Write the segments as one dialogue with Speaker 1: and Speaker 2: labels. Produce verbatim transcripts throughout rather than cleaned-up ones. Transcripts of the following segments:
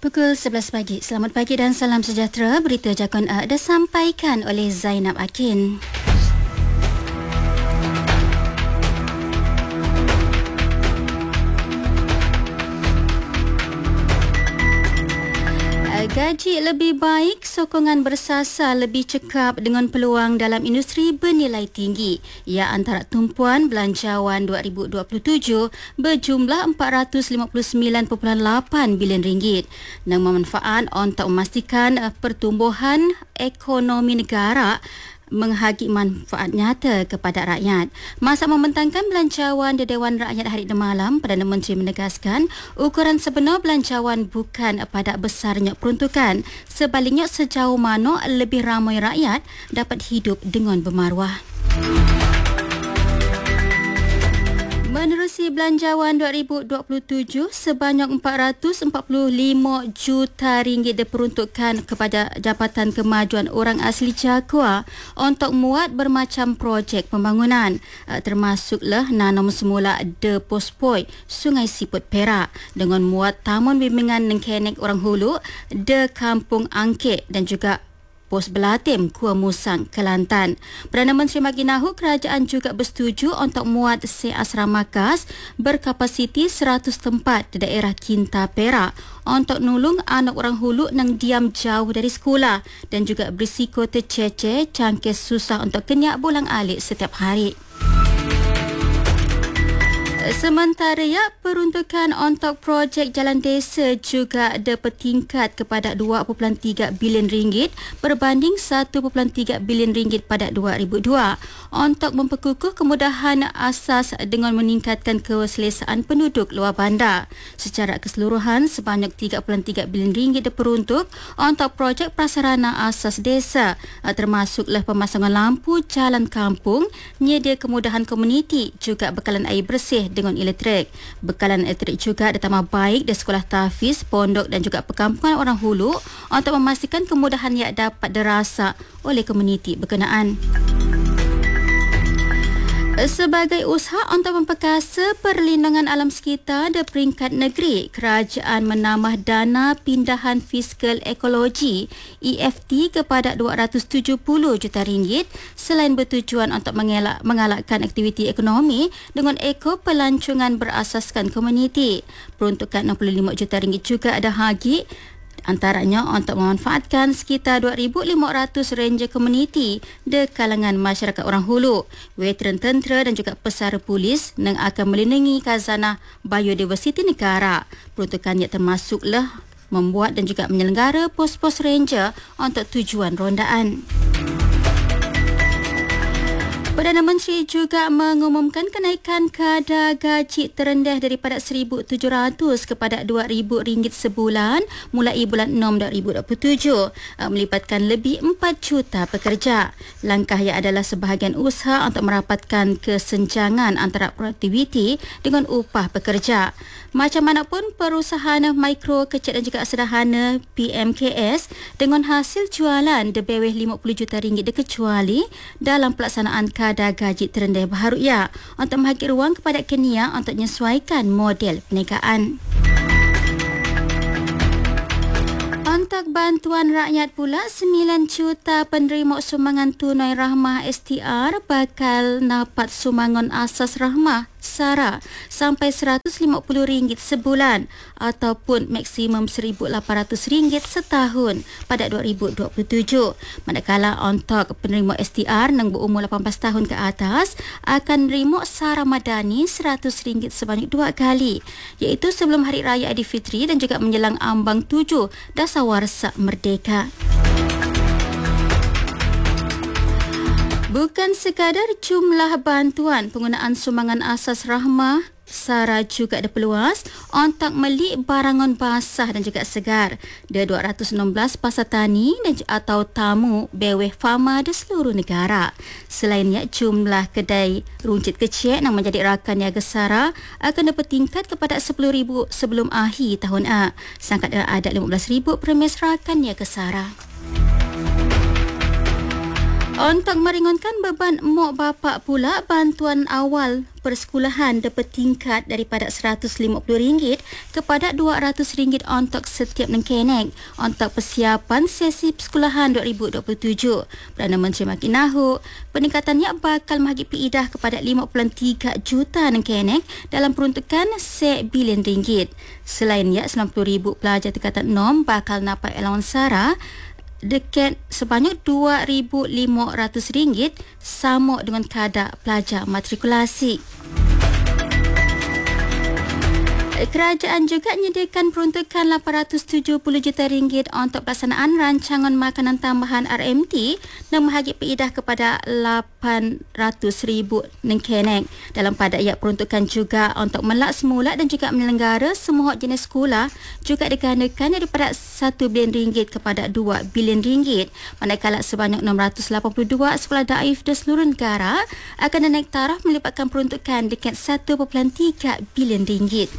Speaker 1: Pukul sebelas pagi. Selamat pagi dan salam sejahtera. Berita Jakun A disampaikan oleh Zainab Akin. Gaji lebih baik, sokongan bersasar lebih cekap dengan peluang dalam industri bernilai tinggi. Ia antara tumpuan belanjawan dua ribu dua puluh tujuh berjumlah empat ratus lima puluh sembilan perpuluhan lapan bilion ringgit dan memanfaat untuk memastikan pertumbuhan ekonomi negara menghagi manfaat nyata kepada rakyat. Masa membentangkan belanjawan di Dewan Rakyat hari ini malam, Perdana Menteri menegaskan ukuran sebenar belanjawan bukan pada besarnya peruntukan. Sebaliknya, sejauh mana lebih ramai rakyat dapat hidup dengan bermaruah. Menerusi belanjawan dua ribu dua puluh tujuh, sebanyak empat ratus empat puluh lima juta ringgit diperuntukkan kepada Jabatan Kemajuan Orang Asli Jaguar untuk muat bermacam projek pembangunan, termasuklah nanam semula De Pospoi, Sungai Siput Perak, dengan muat taman bimbingan Nengkenek Orang Hulu, De Kampung Angkit dan juga Pos Belatim, Kuala Musang, Kelantan. Perdana Menteri bagi mahu kerajaan juga bersetuju untuk muat se asrama khas berkapasiti seratus tempat di daerah Kinta Perak untuk nulung anak orang hulu yang diam jauh dari sekolah dan juga berisiko tercecer cangkir susah untuk kenyak bulang alik setiap hari. Sementara ya, peruntukan untuk projek jalan desa juga ada bertingkat kepada dua perpuluhan tiga bilion ringgit berbanding satu perpuluhan tiga bilion ringgit pada dua ribu dua untuk memperkukuh kemudahan asas dengan meningkatkan keselesaan penduduk luar bandar. Secara keseluruhan, sebanyak tiga perpuluhan tiga bilion ringgit diperuntuk untuk projek prasarana asas desa, termasuklah pemasangan lampu jalan kampung, nyedia kemudahan komuniti, juga bekalan air bersih dengan elektrik. Bekalan elektrik juga ditambah baik di sekolah tahfiz, pondok dan juga perkampungan orang hulu untuk memastikan kemudahan yang dapat dirasa oleh komuniti berkenaan. Sebagai usaha untuk memperkasa perlindungan alam sekitar di peringkat negeri, kerajaan menambah dana pindahan fiskal ekologi E F T kepada dua ratus tujuh puluh juta ringgit selain bertujuan untuk mengelak, mengalakkan aktiviti ekonomi dengan ekor pelancongan berasaskan komuniti. Peruntukan enam puluh lima juta ringgit juga ada hagi, antaranya untuk memanfaatkan sekitar dua ribu lima ratus ranger komuniti di kalangan masyarakat orang hulu, veteran tentera dan juga pesara polis yang akan melindungi khazanah biodiversiti negara. Peruntukannya termasuklah membuat dan juga menyelenggara pos-pos ranger untuk tujuan rondaan. Perdana Menteri juga mengumumkan kenaikan kadar gaji terendah daripada seribu tujuh ratus kepada dua ribu ringgit sebulan mulai bulan enam dua ribu dua puluh tujuh, melibatkan lebih empat juta pekerja. Langkah yang adalah sebahagian usaha untuk merapatkan kesenjangan antara produktiviti dengan upah pekerja. Macam mana pun, perusahaan mikro, kecil dan juga sederhana P M K S dengan hasil jualan di bawah lima puluh juta ringgit dikecuali dalam pelaksanaan kadar gaji terendah baharu ia untuk membagi ruang kepada Kenya untuk menyesuaikan model perniagaan. Untuk bantuan rakyat pula, sembilan juta penerima sumbangan tunai rahmah S T R bakal dapat sumbangan asas rahmah SARA sampai seratus lima puluh ringgit sebulan ataupun maksimum seribu lapan ratus ringgit setahun pada dua ribu dua puluh tujuh. Manakala untuk penerima S T R yang berumur lapan belas tahun ke atas akan menerima SARA madani seratus ringgit sebanyak dua kali, iaitu sebelum Hari Raya Aidilfitri dan juga menjelang ambang tujuh Dasawarsa Merdeka. Bukan sekadar jumlah bantuan, penggunaan sumbangan asas rahmah SARA juga diperluas untuk beli barangan basah dan juga segar di dua ratus enam belas pasar tani dan atau tamu beweh fama di seluruh negara. Selainnya, jumlah kedai runcit kecil yang menjadi rakan niaga SARA akan dipertingkat kepada sepuluh ribu sebelum akhir tahun A. Sangkat ada lima belas ribu premis rakan niaga SARA. Untuk meringankan beban mak bapak pula, bantuan awal persekolahan bertingkat daripada seratus lima puluh ringgit kepada dua ratus ringgit untuk setiap nengkenek untuk persiapan sesi persekolahan dua ribu dua puluh tujuh. Perdana Menteri makin nahuk peningkatannya bakal menghagi piidah kepada lima puluh tiga juta nengkenek dalam peruntukan sebilion ringgit. Selainnya, sembilan puluh ribu pelajar tingkatan enam bakal dapat allowance SARA dekat sebanyak dua ribu lima ratus ringgit sama dengan kadar pelajar matrikulasi. Kerajaan juga menyediakan peruntukan lapan ratus tujuh puluh juta ringgit untuk pelaksanaan rancangan makanan tambahan R M T dan menghagi piidah kepada lapan ratus ribu nengkenek. Dalam pada ia peruntukan juga untuk melak semula dan juga menyelenggara semua jenis sekolah juga digandakan daripada satu bilion ringgit kepada dua bilion ringgit. Manakala sebanyak enam ratus lapan puluh dua sekolah daif di seluruh negara akan naik taraf melibatkan peruntukan dekat satu perpuluhan tiga bilion ringgit.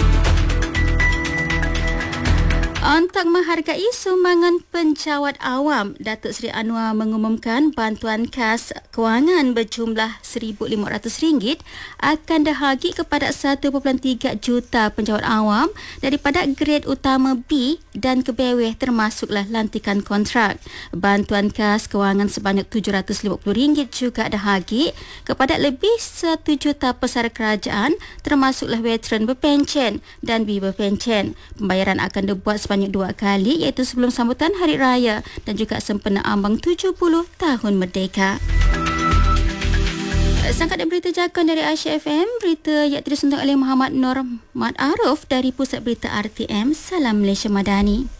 Speaker 1: Untuk menghargai sumbangan penjawat awam, Datuk Seri Anwar mengumumkan bantuan kas kewangan berjumlah seribu lima ratus ringgit akan dihagi kepada satu perpuluhan tiga juta penjawat awam daripada grade utama B dan ke bawah termasuklah lantikan kontrak. Bantuan kas kewangan sebanyak tujuh ratus lima puluh ringgit juga dihagi kepada lebih satu juta pesara kerajaan termasuklah veteran berpencen dan B berpencen. Pembayaran akan dibuat sebanyak dua kali, iaitu sebelum sambutan Hari Raya dan juga sempena ambang tujuh puluh tahun Merdeka. Sangkat dan berita jakun dari Aisyah F M, berita yang disusun oleh Muhammad Nur Mat Arif dari Pusat Berita R T M. Salam Malaysia Madani.